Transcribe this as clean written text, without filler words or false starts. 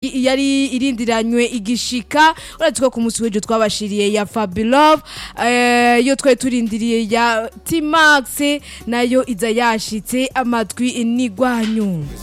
yari irindiranywe igishika uretse ko ku munsi w'ejo twabashiriye ya Fabilove yo twari turindiriye ya T-Max nayo iza yashitse amatwi n'igwanyu.